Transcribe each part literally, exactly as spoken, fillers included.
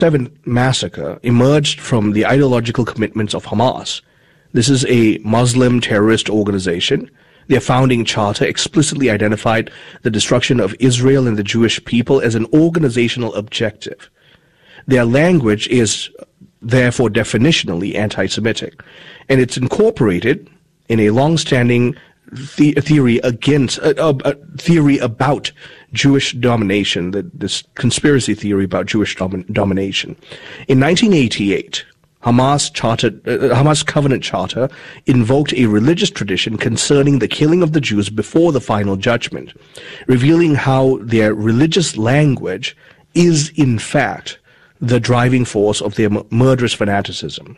seventh massacre emerged from the ideological commitments of Hamas. This is a Muslim terrorist organization. Their founding charter explicitly identified the destruction of Israel and the Jewish people as an organizational objective. Their language is therefore definitionally anti-Semitic, and it's incorporated in a long-standing the theory against uh, uh, theory about Jewish domination, the, this conspiracy theory about Jewish dom domination. In nineteen eighty-eight, Hamas chartered, uh, Hamas Covenant Charter invoked a religious tradition concerning the killing of the Jews before the final judgment, revealing how their religious language is in fact the driving force of their murderous fanaticism.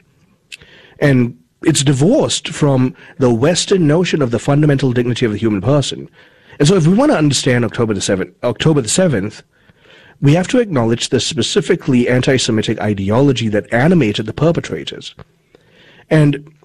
And it's divorced from the Western notion of the fundamental dignity of the human person. And so if we want to understand October the seventh, October the seventh, we have to acknowledge the specifically anti-Semitic ideology that animated the perpetrators. And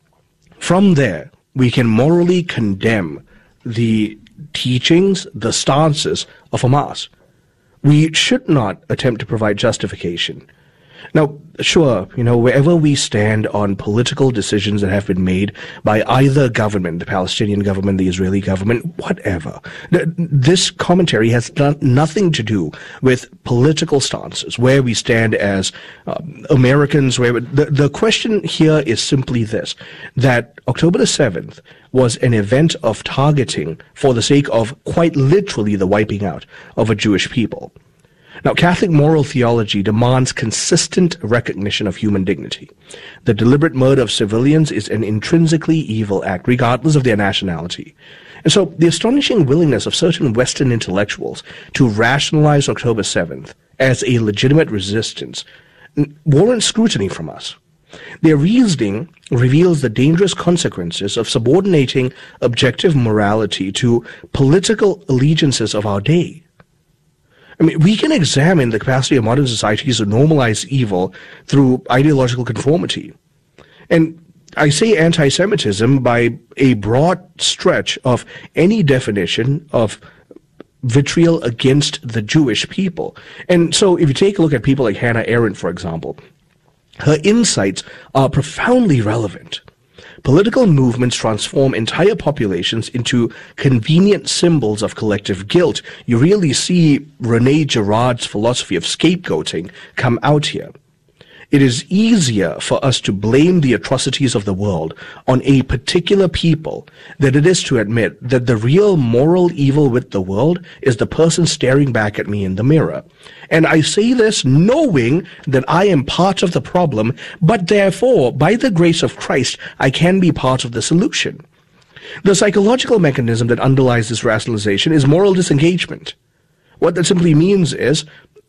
from there, we can morally condemn the teachings, the stances of Hamas. We should not attempt to provide justification. Now, sure, you know, wherever we stand on political decisions that have been made by either government, the Palestinian government, the Israeli government, whatever, th this commentary has done nothing to do with political stances, where we stand as um, Americans. Where the, the question here is simply this, that October the seventh was an event of targeting for the sake of quite literally the wiping out of a Jewish people. Now, Catholic moral theology demands consistent recognition of human dignity. The deliberate murder of civilians is an intrinsically evil act, regardless of their nationality. And so, the astonishing willingness of certain Western intellectuals to rationalize October seventh as a legitimate resistance warrants scrutiny from us. Their reasoning reveals the dangerous consequences of subordinating objective morality to political allegiances of our day. I mean, we can examine the capacity of modern societies to normalize evil through ideological conformity. And I say anti-Semitism by a broad stretch of any definition of vitriol against the Jewish people. And so if you take a look at people like Hannah Arendt, for example, her insights are profoundly relevant. Political movements transform entire populations into convenient symbols of collective guilt. You really see Rene Girard's philosophy of scapegoating come out here. It is easier for us to blame the atrocities of the world on a particular people than it is to admit that the real moral evil with the world is the person staring back at me in the mirror. And I say this knowing that I am part of the problem, but therefore, by the grace of Christ, I can be part of the solution. The psychological mechanism that underlies this rationalization is moral disengagement. What that simply means is,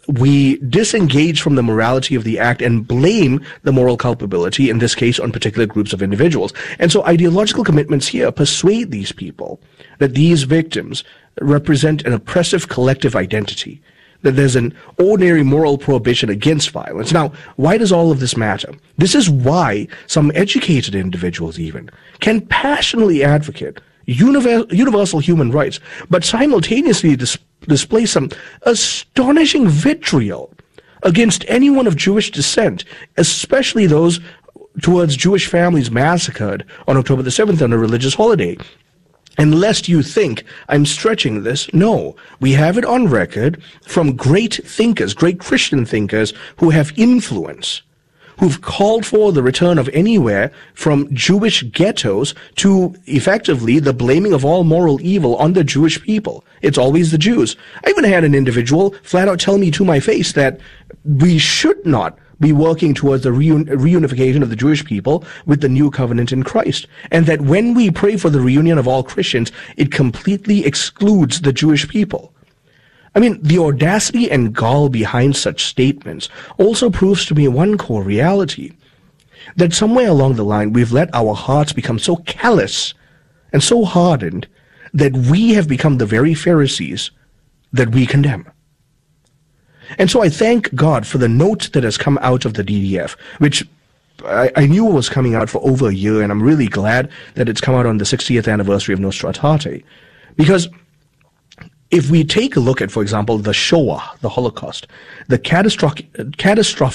we disengage from the morality of the act and blame the moral culpability, in this case, on particular groups of individuals. And so ideological commitments here persuade these people that these victims represent an oppressive collective identity, that there's an ordinary moral prohibition against violence. Now, why does all of this matter? This is why some educated individuals even can passionately advocate universal, universal human rights, but simultaneously dis display some astonishing vitriol against anyone of Jewish descent, especially those towards Jewish families massacred on October the seventh on a religious holiday. And lest you think I'm stretching this, no, we have it on record from great thinkers, great Christian thinkers who have influence, who've called for the return of anywhere from Jewish ghettos to effectively the blaming of all moral evil on the Jewish people. It's always the Jews. I even had an individual flat out tell me to my face that we should not be working towards the reun reunification of the Jewish people with the new covenant in Christ, and that when we pray for the reunion of all Christians, it completely excludes the Jewish people. I mean, the audacity and gall behind such statements also proves to me one core reality, that somewhere along the line we've let our hearts become so callous and so hardened that we have become the very Pharisees that we condemn. And so I thank God for the note that has come out of the D D F, which I, I knew was coming out for over a year, and I'm really glad that it's come out on the sixtieth anniversary of Nostra Aetate, because if we take a look at, for example, the Shoah, the Holocaust, the catastrophic, catastrophic